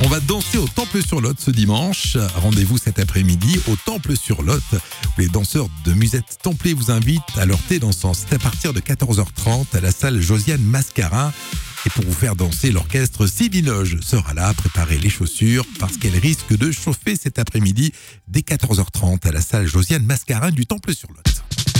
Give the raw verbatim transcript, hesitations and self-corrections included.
On va danser au Temple-sur-Lot ce dimanche. Rendez-vous cet après-midi au Temple-sur-Lot où les danseurs de Musette Templé vous invitent à leur thé dansant. C'est à partir de quatorze heures trente à la salle Josiane Mascarin. Et pour vous faire danser, l'orchestre Sidinoge sera là. Préparez les chaussures parce qu'elle risque de chauffer cet après-midi dès quatorze heures trente à la salle Josiane Mascarin du Temple-sur-Lot.